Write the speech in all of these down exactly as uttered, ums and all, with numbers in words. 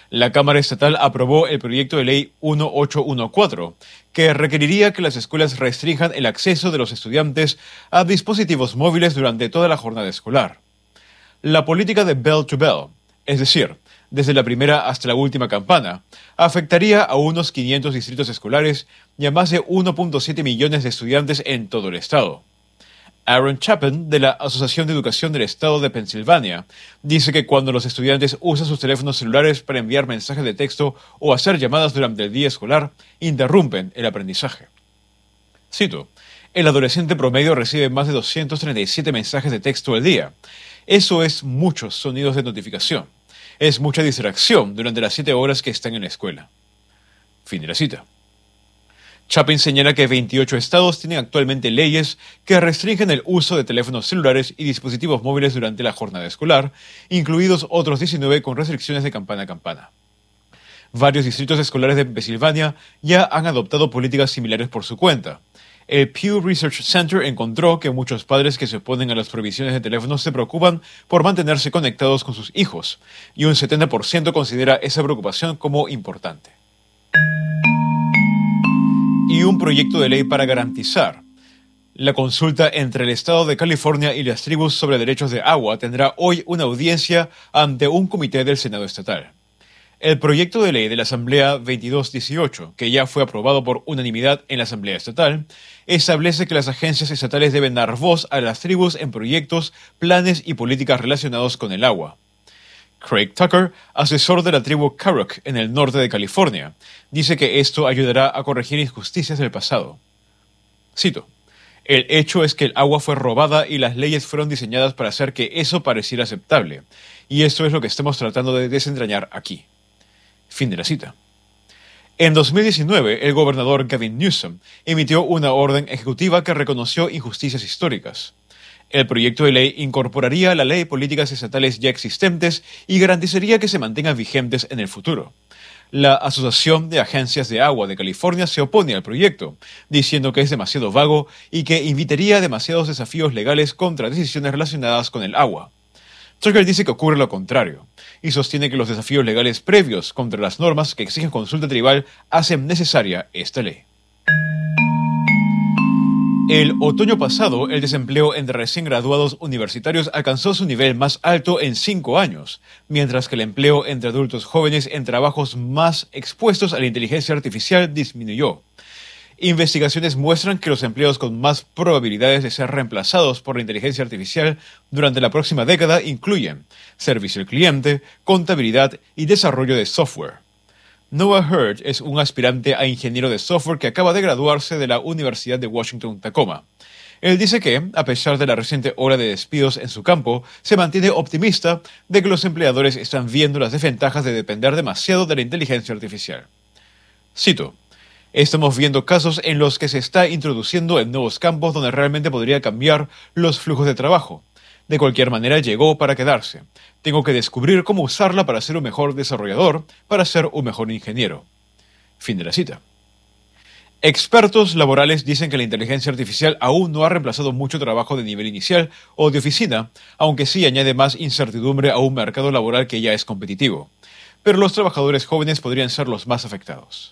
La Cámara Estatal aprobó el proyecto de ley dieciocho catorce, que requeriría que las escuelas restrinjan el acceso de los estudiantes a dispositivos móviles durante toda la jornada escolar. La política de bell to bell, es decir, desde la primera hasta la última campana, afectaría a unos quinientos distritos escolares y a más de uno punto siete millones de estudiantes en todo el estado. Aaron Chapin, de la Asociación de Educación del Estado de Pensilvania, dice que cuando los estudiantes usan sus teléfonos celulares para enviar mensajes de texto o hacer llamadas durante el día escolar, interrumpen el aprendizaje. Cito: el adolescente promedio recibe más de doscientos treinta y siete mensajes de texto al día. Eso es muchos sonidos de notificación. Es mucha distracción durante las siete horas que están en la escuela. Fin de la cita. Chapin señala que veintiocho estados tienen actualmente leyes que restringen el uso de teléfonos celulares y dispositivos móviles durante la jornada escolar, incluidos otros diecinueve con restricciones de campana a campana. Varios distritos escolares de Pensilvania ya han adoptado políticas similares por su cuenta. El Pew Research Center encontró que muchos padres que se oponen a las prohibiciones de teléfonos se preocupan por mantenerse conectados con sus hijos, y un setenta por ciento considera esa preocupación como importante. Y un proyecto de ley para garantizar la consulta entre el Estado de California y las tribus sobre derechos de agua tendrá hoy una audiencia ante un comité del Senado estatal. El proyecto de ley de la Asamblea veintidós dieciocho, que ya fue aprobado por unanimidad en la Asamblea Estatal, establece que las agencias estatales deben dar voz a las tribus en proyectos, planes y políticas relacionados con el agua. Craig Tucker, asesor de la tribu Karuk en el norte de California, dice que esto ayudará a corregir injusticias del pasado. Cito: el hecho es que el agua fue robada y las leyes fueron diseñadas para hacer que eso pareciera aceptable, y esto es lo que estamos tratando de desentrañar aquí. Fin de la cita. En dos mil diecinueve, el gobernador Gavin Newsom emitió una orden ejecutiva que reconoció injusticias históricas. El proyecto de ley incorporaría a la ley políticas estatales ya existentes y garantizaría que se mantengan vigentes en el futuro. La Asociación de Agencias de Agua de California se opone al proyecto, diciendo que es demasiado vago y que invitaría a demasiados desafíos legales contra decisiones relacionadas con el agua. Tucker dice que ocurre lo contrario, y sostiene que los desafíos legales previos contra las normas que exigen consulta tribal hacen necesaria esta ley. El otoño pasado, el desempleo entre recién graduados universitarios alcanzó su nivel más alto en cinco años, mientras que el empleo entre adultos jóvenes en trabajos más expuestos a la inteligencia artificial disminuyó. Investigaciones muestran que los empleos con más probabilidades de ser reemplazados por la inteligencia artificial durante la próxima década incluyen servicio al cliente, contabilidad y desarrollo de software. Noah Hurd es un aspirante a ingeniero de software que acaba de graduarse de la Universidad de Washington, Tacoma. Él dice que, a pesar de la reciente ola de despidos en su campo, se mantiene optimista de que los empleadores están viendo las desventajas de depender demasiado de la inteligencia artificial. Cito: estamos viendo casos en los que se está introduciendo en nuevos campos donde realmente podría cambiar los flujos de trabajo. De cualquier manera, llegó para quedarse. Tengo que descubrir cómo usarla para ser un mejor desarrollador, para ser un mejor ingeniero. Fin de la cita. Expertos laborales dicen que la inteligencia artificial aún no ha reemplazado mucho trabajo de nivel inicial o de oficina, aunque sí añade más incertidumbre a un mercado laboral que ya es competitivo. Pero los trabajadores jóvenes podrían ser los más afectados.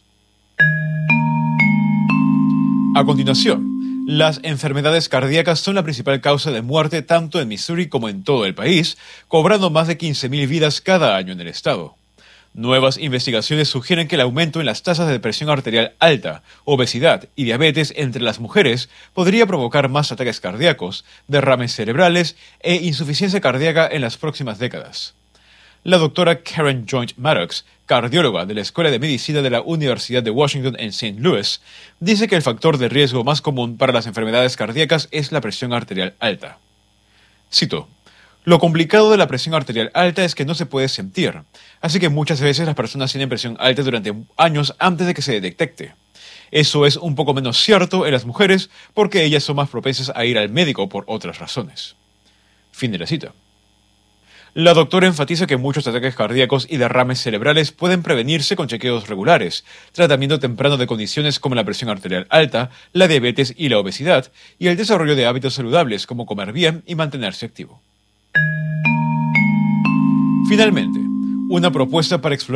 A continuación, las enfermedades cardíacas son la principal causa de muerte tanto en Missouri como en todo el país, cobrando más de quince mil vidas cada año en el estado. Nuevas investigaciones sugieren que el aumento en las tasas de presión arterial alta, obesidad y diabetes entre las mujeres podría provocar más ataques cardíacos, derrames cerebrales e insuficiencia cardíaca en las próximas décadas. La doctora Karen Joint Maddox, cardióloga de la Escuela de Medicina de la Universidad de Washington en Saint Louis, dice que el factor de riesgo más común para las enfermedades cardíacas es la presión arterial alta. Cito: lo complicado de la presión arterial alta es que no se puede sentir, así que muchas veces las personas tienen presión alta durante años antes de que se detecte. Eso es un poco menos cierto en las mujeres porque ellas son más propensas a ir al médico por otras razones. Fin de la cita. La doctora enfatiza que muchos ataques cardíacos y derrames cerebrales pueden prevenirse con chequeos regulares, tratamiento temprano de condiciones como la presión arterial alta, la diabetes y la obesidad, y el desarrollo de hábitos saludables como comer bien y mantenerse activo. Finalmente, una propuesta para explorar